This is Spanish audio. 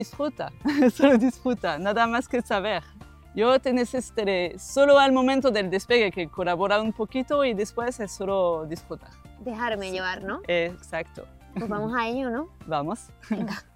Disfruta, solo disfruta, nada más que saber. Yo te necesitaré solo al momento del despegue que colaborar un poquito y después es solo disfrutar. Dejarme Sí. llevar, ¿no? Exacto. Pues vamos a ello, ¿no? Vamos. Venga.